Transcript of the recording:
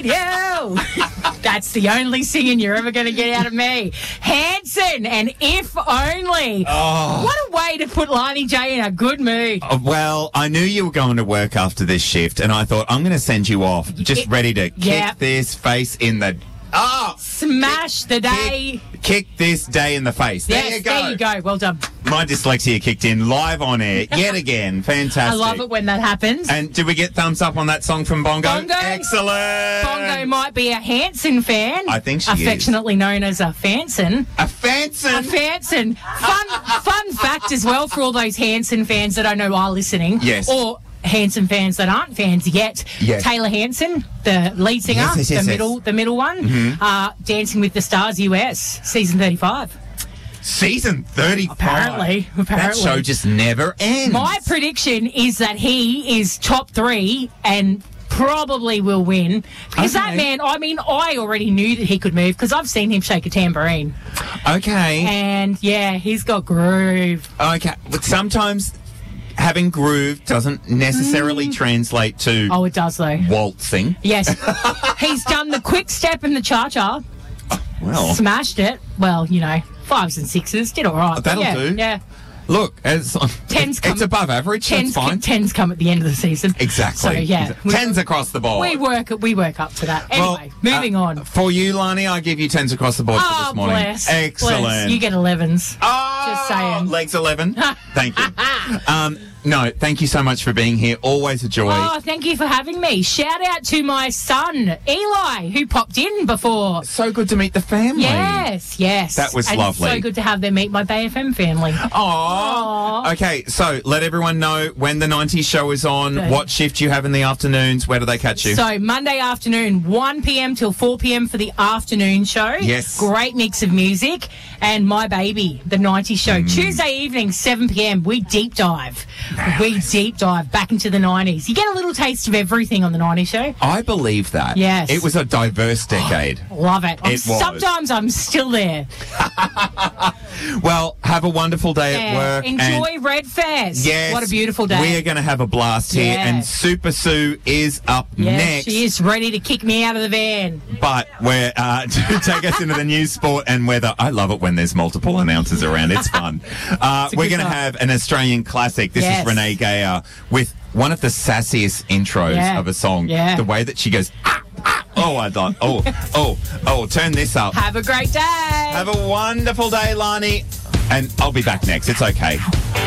you. That's the only singing you're ever going to get out of me. Hanson and If Only. Oh. What a way to put Lani J in a good mood. Well, I knew you were going to work after this shift, and I thought, I'm going to send you off just ready to kick this face in the... Oh! Smash the day. Kick this day in the face. There you go. There you go. Well done. My dyslexia kicked in live on air yet again. Fantastic. I love it when that happens. And did we get thumbs up on that song from Bongo? Bongo. Excellent. Bongo might be a Hanson fan. I think she affectionately known as a Fanson. A Fanson? A Fanson. Fun fact as well for all those Hanson fans that I know are listening. Yes. Or Hanson fans that aren't fans yet. Yes. Taylor Hanson, the lead singer, the middle one, Dancing with the Stars US, season 35. Season 35? Apparently. That show just never ends. My prediction is that he is top 3 and probably will win. Because that man, I mean, I already knew that he could move because I've seen him shake a tambourine. Okay. And, yeah, he's got groove. Okay. But sometimes... having groove doesn't necessarily translate to... Oh, it does, though. Waltzing. Yes. He's done the quick step and the cha-cha. Well. Smashed it. Well, you know, 5s and 6s. Did all right. That'll do. Yeah. Look, it's above average. That's fine. 10s come at the end of the season. Exactly. So, yeah. 10s across the board. We work up to that. Anyway, moving on. For you, Lani, I give you 10s across the board for this morning. Bless. Excellent. Bless. You get 11s. Oh, just saying. Legs 11. Thank you. No, thank you so much for being here. Always a joy. Oh, thank you for having me. Shout out to my son, Eli, who popped in before. So good to meet the family. Yes. That was lovely. It's so good to have them meet my Bay FM family. Aww. Okay, so let everyone know when the 90s show is on, what shift you have in the afternoons, where do they catch you? So Monday afternoon, 1 p.m. till 4 p.m. for the afternoon show. Yes. Great mix of music. And My Baby, the 90s show. Tuesday evening, 7 p.m. We deep dive. Nice. We deep dive back into the 90s. You get a little taste of everything on the 90s show. I believe that. Yes. It was a diverse decade. Love it. Sometimes I'm still there. Well, have a wonderful day at work. Enjoy Red Fest. Yes. What a beautiful day. We are going to have a blast here. And Super Sue is up next. She is ready to kick me out of the van. But we're to take us into the news, sport and weather. I love it when there's multiple announcers around. It's fun. We're going to have an Australian classic. This is Renee Gayer with one of the sassiest intros of a song. The way that she goes, I thought, turn this up. Have a great day. Have a wonderful day, Lani. And I'll be back next. It's okay.